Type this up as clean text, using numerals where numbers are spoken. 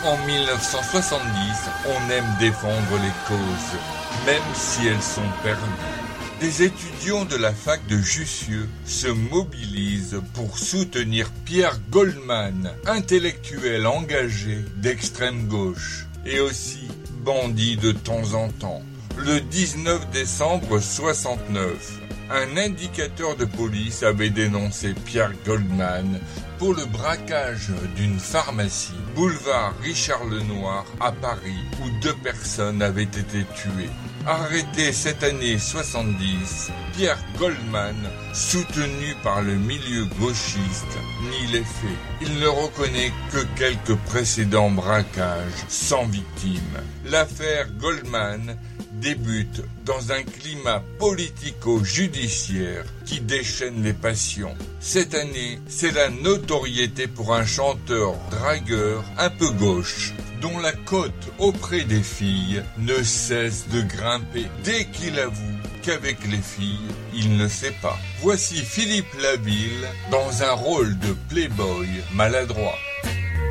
En 1970, on aime défendre les causes, même si elles sont perdues. Des étudiants de la fac de Jussieu se mobilisent pour soutenir Pierre Goldman, intellectuel engagé d'extrême gauche, et aussi bandit de temps en temps. Le 19 décembre 69, un indicateur de police avait dénoncé Pierre Goldman pour le braquage d'une pharmacie, boulevard Richard Lenoir à Paris, où 2 personnes avaient été tuées. Arrêté cette année 70, Pierre Goldman, soutenu par le milieu gauchiste, nie les faits. Il ne reconnaît que quelques précédents braquages sans victime. L'affaire Goldman débute dans un climat politico-judiciaire qui déchaîne les passions. Cette année, c'est la notoriété pour un chanteur dragueur un peu gauche, dont la cote auprès des filles ne cesse de grimper dès qu'il avoue qu'avec les filles, il ne sait pas. Voici Philippe Laville dans un rôle de playboy maladroit.